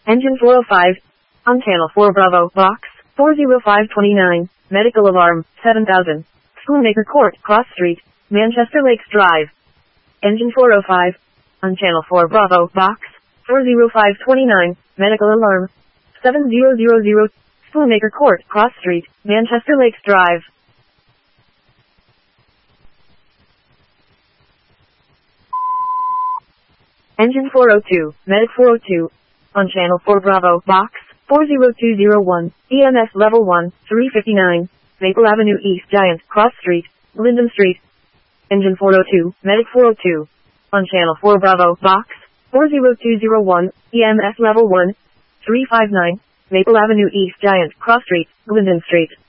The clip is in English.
Engine 405. On channel 4 Bravo, box 40529, medical alarm 7000. Spoonmaker Court, Cross Street, Manchester Lakes Drive. Engine 405. On channel 4 Bravo, box 40529, medical alarm 7000. Spoonmaker Court, Cross Street, Manchester Lakes Drive. Engine 402, Medic 402. On channel 4 Bravo, box 40201, EMS level 1, 359, Maple Avenue East Giant, Cross Street, Linden Street. Engine 402, Medic 402. On channel 4 Bravo, box 40201, EMS level 1, 359, Maple Avenue East Giant, Cross Street, Linden Street.